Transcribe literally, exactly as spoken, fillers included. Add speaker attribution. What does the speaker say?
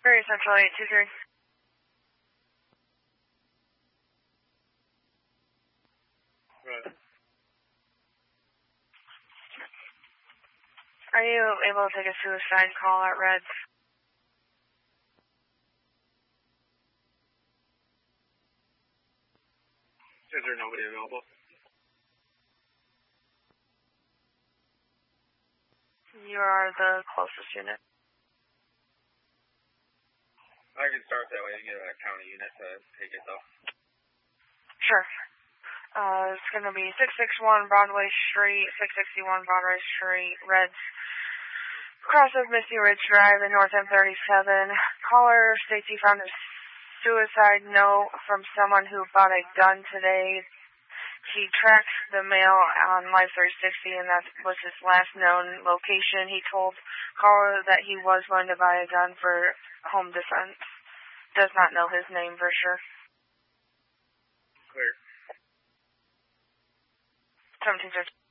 Speaker 1: Very Central eight two three.
Speaker 2: Right.
Speaker 1: Are you able to take a suicide call at Reds?
Speaker 2: Is there nobody available?
Speaker 1: You are the closest unit.
Speaker 2: I can start that way and get a county unit to take it though.
Speaker 1: Sure. Uh, it's going to be six sixty-one Broadway Street, six sixty-one Broadway Street, Reds. Cross of Misty Ridge Drive in North M thirty-seven. Caller states he found a suicide note from someone who bought a gun today. He tracked the mail on Live three sixty, and that was his last known location. He told caller that he was going to buy a gun for home defense. Does not know his name for sure.
Speaker 2: Clear.
Speaker 1: seventeen thirty.